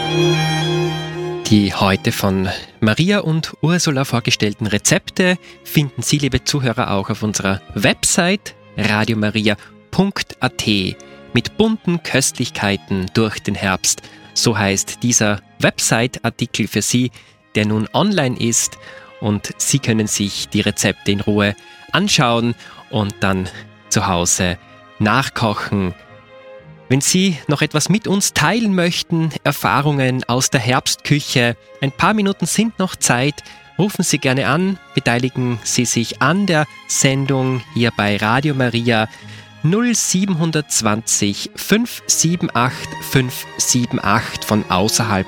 Die heute von Maria und Ursula vorgestellten Rezepte finden Sie, liebe Zuhörer, auch auf unserer Website radiomaria.at mit bunten Köstlichkeiten durch den Herbst. So heißt dieser Website-Artikel für Sie, der nun online ist, und Sie können sich die Rezepte in Ruhe anschauen und dann zu Hause nachkochen. Wenn Sie noch etwas mit uns teilen möchten, Erfahrungen aus der Herbstküche, ein paar Minuten sind noch Zeit, rufen Sie gerne an, beteiligen Sie sich an der Sendung hier bei Radio Maria 0720 578 578 von außerhalb